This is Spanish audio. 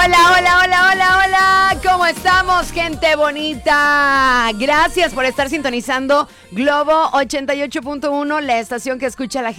Hola, ¿cómo estamos, gente bonita? Gracias por estar sintonizando Globo 88.1, la estación que escucha a la gente.